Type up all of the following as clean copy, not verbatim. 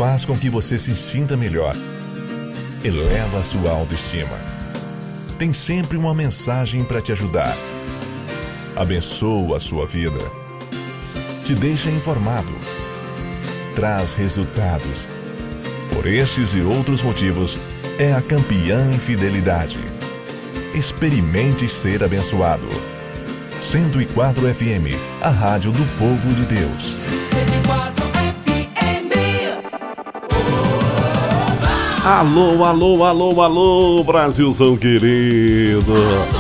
faz com que você se sinta melhor. Eleva a sua autoestima. Tem sempre uma mensagem para te ajudar. Abençoa a sua vida. Te deixa informado. Traz resultados. Por estes e outros motivos, é a campeã em fidelidade. Experimente ser abençoado. 104 FM, a rádio do povo de Deus. 104 FM. Alô, alô, alô, alô, Brasilzão querido.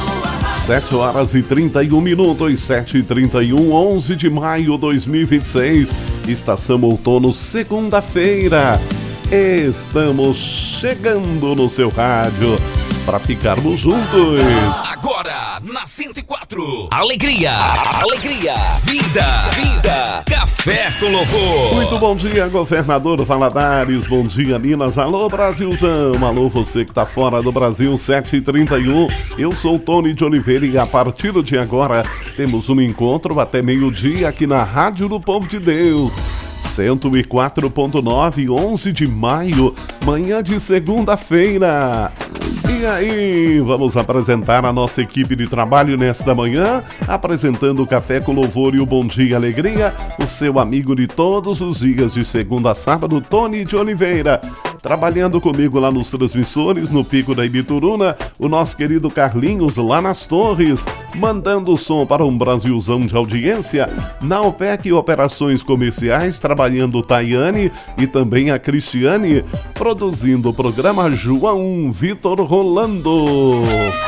7h31, 7h31, 11 de maio de 2026. Estação Outono, segunda-feira. Estamos chegando no seu rádio para ficarmos juntos. Agora, na 104, alegria, alegria, vida, vida, café com louvor. Muito bom dia, governador Valadares, bom dia, Minas, alô, Brasilzão, alô, você que tá fora do Brasil, 7h31, eu sou o Tony de Oliveira e a partir de agora temos um encontro até meio-dia aqui na Rádio do Povo de Deus. 104.9, 11 de maio, manhã de segunda-feira. E aí, vamos apresentar a nossa equipe de trabalho nesta manhã, apresentando o Café com Louvor e o Bom Dia Alegria, o seu amigo de todos os dias, de segunda a sábado, Tony de Oliveira. Trabalhando comigo lá nos transmissores, no Pico da Ibituruna, o nosso querido Carlinhos lá nas Torres, mandando o som para um Brasilzão de audiência. Na OPEC Operações Comerciais, trabalhando o Tayane e também a Cristiane, produzindo o programa João Vitor Rolando.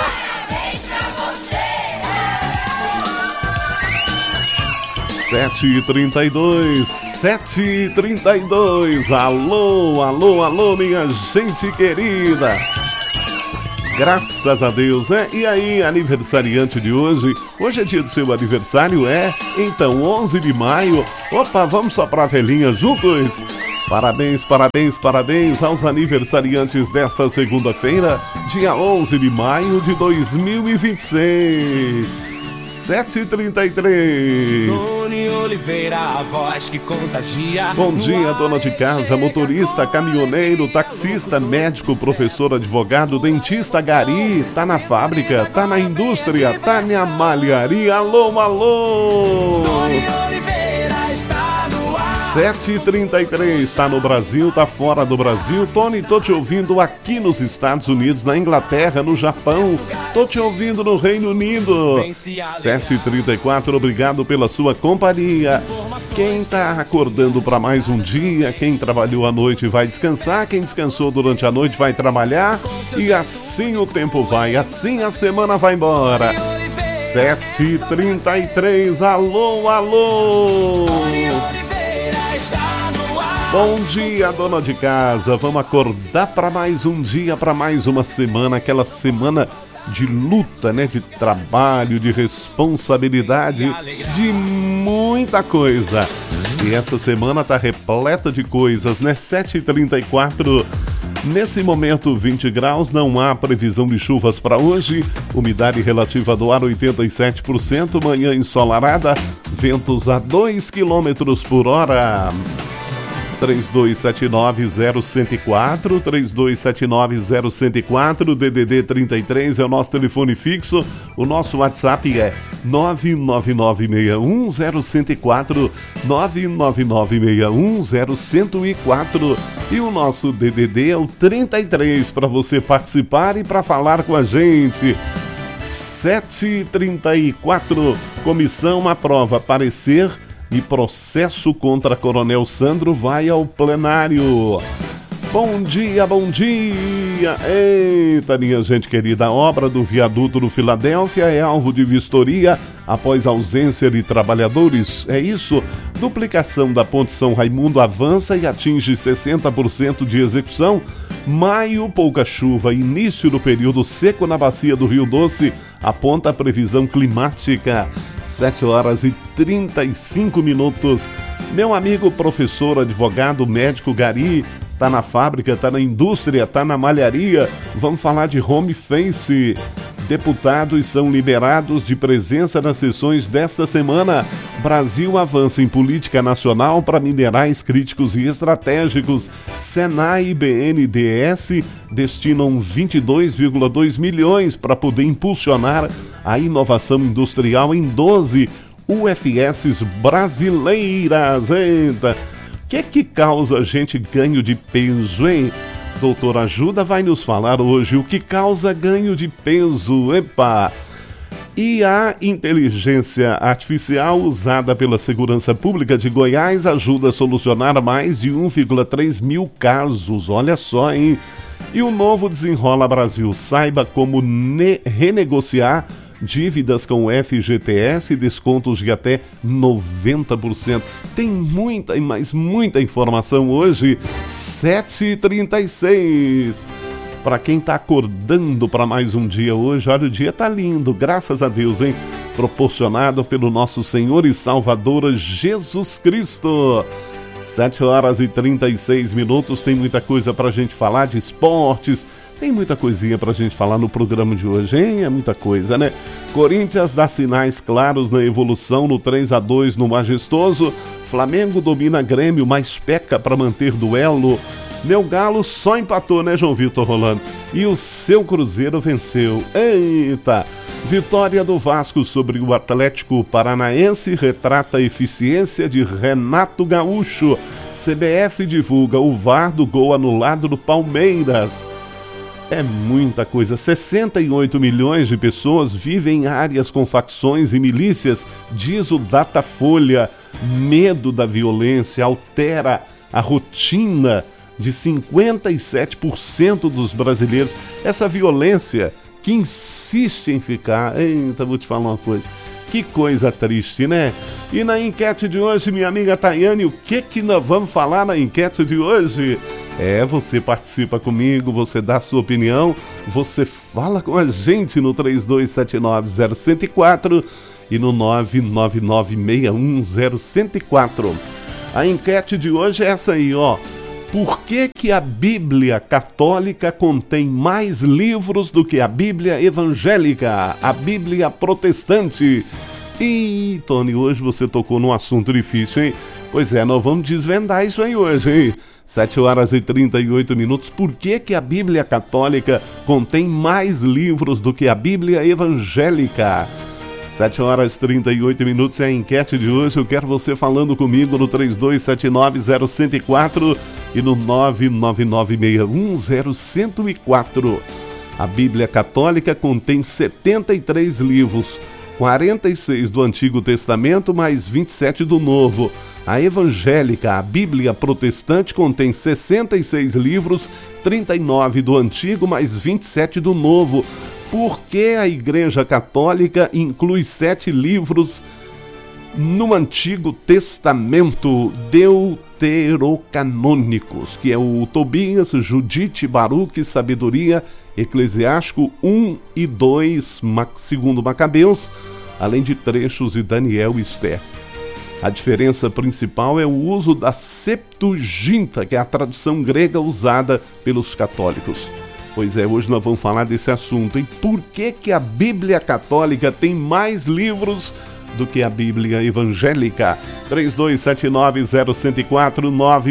7h32, 7h32, alô, alô, alô, minha gente querida. Graças a Deus, né? E aí, aniversariante de hoje? Hoje é dia do seu aniversário, é? Então, 11 de maio. Opa, vamos soprar a velhinha juntos? Parabéns, parabéns, parabéns aos aniversariantes desta segunda-feira, dia 11 de maio de 2026. 7h33. Tony Oliveira, a voz que contagia. Bom dia, dona de casa, motorista, caminhoneiro, taxista, médico, professor, advogado, dentista, gari. Tá na fábrica, tá na indústria, tá na malharia. Alô, alô. Tony Oliveira está no ar. 7h33, tá no Brasil, tá fora do Brasil. Tony, tô te ouvindo aqui nos Estados Unidos, na Inglaterra, no Japão. Tô te ouvindo no Reino Unido. 7h34, obrigado pela sua companhia. Quem tá acordando para mais um dia, quem trabalhou à noite vai descansar, quem descansou durante a noite vai trabalhar. E assim o tempo vai, assim a semana vai embora. 7h33, alô, alô. Bom dia, dona de casa. Vamos acordar para mais um dia, para mais uma semana, aquela semana de luta, né? De trabalho, de responsabilidade, de muita coisa. E essa semana tá repleta de coisas, né? 7h34. Nesse momento, 20 graus, não há previsão de chuvas para hoje. Umidade relativa do ar, 87%. Manhã ensolarada, ventos a 2 km por hora. 3279-0104, 3279-0104, DDD 33 é o nosso telefone fixo, o nosso WhatsApp é 999610104, 999610104 e o nosso DDD é o 33 para você participar e para falar com a gente. 7h34, comissão aprova parecer e processo contra Coronel Sandro vai ao plenário. Bom dia, bom dia! Eita, minha gente querida, a obra do viaduto do Filadélfia é alvo de vistoria após ausência de trabalhadores. É isso? Duplicação da ponte São Raimundo avança e atinge 60% de execução. Maio, pouca chuva, início do período seco na bacia do Rio Doce, aponta a previsão climática. 7h35. Meu amigo professor, advogado, médico Gari, tá na fábrica, tá na indústria, tá na malharia. Vamos falar de home face. deputados são liberados de presença nas sessões desta semana. Brasil avança em política nacional para minerais críticos e estratégicos. Senai e BNDES destinam 22,2 milhões para poder impulsionar a inovação industrial em 12 UFSs brasileiras. Eita! O que causa a gente ganho de peso, hein? Doutor Ajuda vai nos falar hoje o que causa ganho de peso. Epa! E a inteligência artificial usada pela Segurança Pública de Goiás ajuda a solucionar mais de 1,3 mil casos. Olha só, hein? E o novo Desenrola Brasil. Saiba como renegociar dívidas com o FGTS e descontos de até 90%. Tem muita, mas muita informação hoje, 7h36. Para quem está acordando para mais um dia hoje, olha, o dia tá lindo, graças a Deus, hein? Proporcionado pelo nosso Senhor e Salvador Jesus Cristo. 7h36, tem muita coisa para a gente falar de esportes. Tem muita coisinha pra gente falar no programa de hoje, hein? É muita coisa, né? Corinthians dá sinais claros na evolução no 3-2 no Majestoso. Flamengo domina Grêmio, mas peca para manter duelo. Meu Galo só empatou, né, João Vitor Rolando? E o seu Cruzeiro venceu. Eita! Vitória do Vasco sobre o Atlético Paranaense retrata a eficiência de Renato Gaúcho. CBF divulga o VAR do gol anulado do Palmeiras. É muita coisa. 68 milhões de pessoas vivem em áreas com facções e milícias, diz o Datafolha. Medo da violência altera a rotina de 57% dos brasileiros. Essa violência que insiste em ficar... Eita, vou te falar uma coisa. Que coisa triste, né? E na enquete de hoje, minha amiga Tayane, o que nós vamos falar na enquete de hoje? Você participa comigo, você dá a sua opinião, você fala com a gente no 3279-0104 e no 999610104. A enquete de hoje é essa aí, ó. Por que a Bíblia católica contém mais livros do que a Bíblia evangélica, a Bíblia protestante? E, Tony, hoje você tocou num assunto difícil, hein? Pois é, nós vamos desvendar isso aí hoje, hein? 7h38. Por que a Bíblia católica contém mais livros do que a Bíblia evangélica? 7h38 é a enquete de hoje. Eu quero você falando comigo no 3279-0104 e no 999610104. A Bíblia católica contém 73 livros, 46 do Antigo Testamento mais 27 do Novo. A evangélica, a Bíblia protestante, contém 66 livros, 39 do Antigo mais 27 do Novo. Por que a Igreja Católica inclui 7 livros no Antigo Testamento deuterocanônicos, que é o Tobias, Judite, Baruque, Sabedoria, Eclesiástico 1 e 2, segundo Macabeus, além de trechos de Daniel e Esther? A diferença principal é o uso da Septuaginta, que é a tradução grega usada pelos católicos. Pois é, hoje nós vamos falar desse assunto. E por que a Bíblia católica tem mais livros do que a Bíblia evangélica? 3279-0104,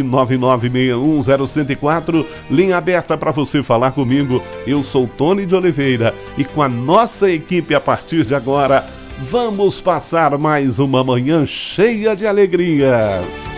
999610104, linha aberta para você falar comigo. Eu sou Tony de Oliveira e com a nossa equipe a partir de agora, vamos passar mais uma manhã cheia de alegrias.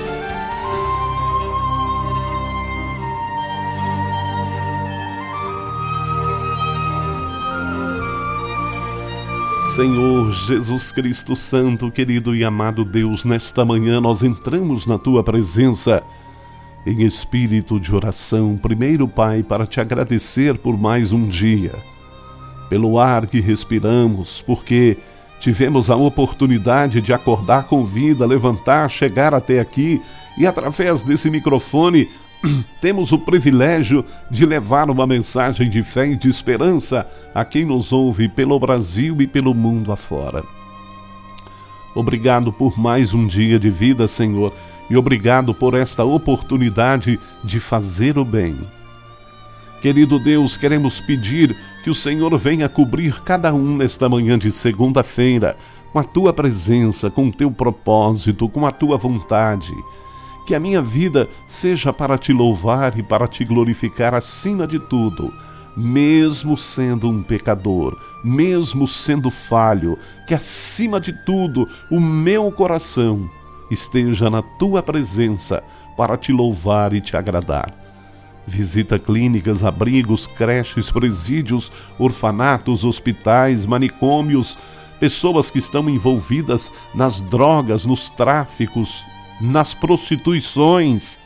Senhor Jesus Cristo Santo, querido e amado Deus, nesta manhã nós entramos na Tua presença em espírito de oração. Primeiro, Pai, para Te agradecer por mais um dia, pelo ar que respiramos, porque tivemos a oportunidade de acordar com vida, levantar, chegar até aqui e através desse microfone temos o privilégio de levar uma mensagem de fé e de esperança a quem nos ouve pelo Brasil e pelo mundo afora. Obrigado por mais um dia de vida, Senhor, e obrigado por esta oportunidade de fazer o bem. Querido Deus, queremos pedir que o Senhor venha cobrir cada um nesta manhã de segunda-feira, com a Tua presença, com o Teu propósito, com a Tua vontade. Que a minha vida seja para Te louvar e para Te glorificar acima de tudo, mesmo sendo um pecador, mesmo sendo falho, que acima de tudo o meu coração esteja na Tua presença para Te louvar e Te agradar. Visita clínicas, abrigos, creches, presídios, orfanatos, hospitais, manicômios, pessoas que estão envolvidas nas drogas, nos tráficos, nas prostituições,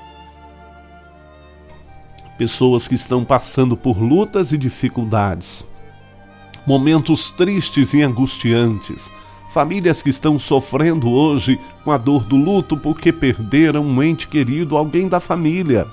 pessoas que estão passando por lutas e dificuldades, momentos tristes e angustiantes, famílias que estão sofrendo hoje com a dor do luto porque perderam um ente querido, alguém da família.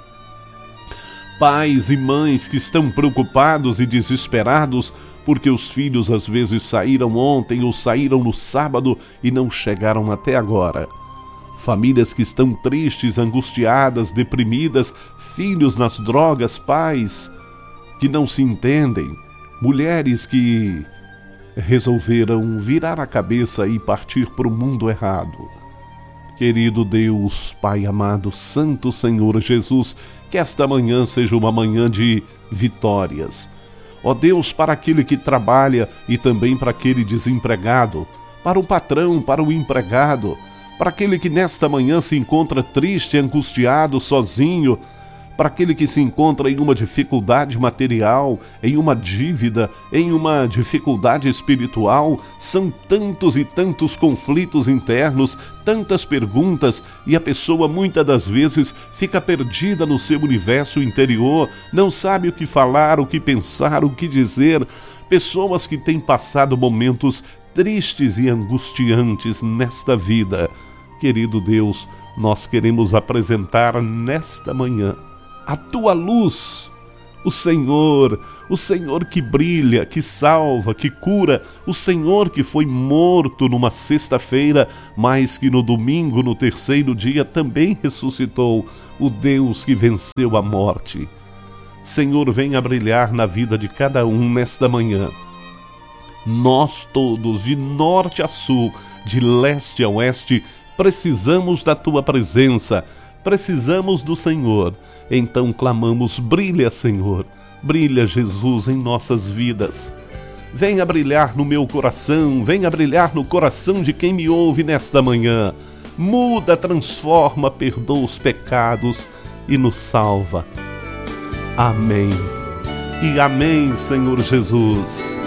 Pais e mães que estão preocupados e desesperados porque os filhos às vezes saíram ontem ou saíram no sábado e não chegaram até agora. Famílias que estão tristes, angustiadas, deprimidas, filhos nas drogas, pais que não se entendem, mulheres que resolveram virar a cabeça e partir para o mundo errado. Querido Deus, Pai amado, Santo Senhor Jesus, que esta manhã seja uma manhã de vitórias. Ó Deus, para aquele que trabalha e também para aquele desempregado, para o patrão, para o empregado, para aquele que nesta manhã se encontra triste, angustiado, sozinho, para aquele que se encontra em uma dificuldade material, em uma dívida, em uma dificuldade espiritual. São tantos e tantos conflitos internos, tantas perguntas, e a pessoa muitas das vezes fica perdida no seu universo interior, não sabe o que falar, o que pensar, o que dizer. Pessoas que têm passado momentos tristes e angustiantes nesta vida. Querido Deus, nós queremos apresentar nesta manhã a Tua luz, o Senhor que brilha, que salva, que cura, o Senhor que foi morto numa sexta-feira, mas que no domingo, no terceiro dia, também ressuscitou, o Deus que venceu a morte. Senhor, venha brilhar na vida de cada um nesta manhã. Nós todos, de norte a sul, de leste a oeste, precisamos da Tua presença, precisamos do Senhor. Então clamamos: brilha, Senhor, brilha, Jesus, em nossas vidas. Venha brilhar no meu coração, venha brilhar no coração de quem me ouve nesta manhã. Muda, transforma, perdoa os pecados e nos salva. Amém. E amém, Senhor Jesus.